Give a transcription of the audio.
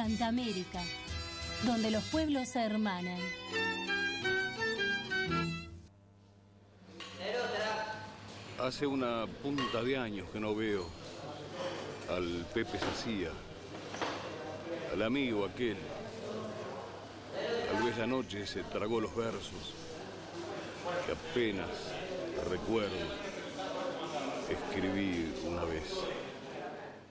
Santa América, donde los pueblos se hermanan. Hace una punta de años que no veo al Pepe Sacía, al amigo aquel. Tal vez la noche se tragó los versos que apenas recuerdo escribí una vez.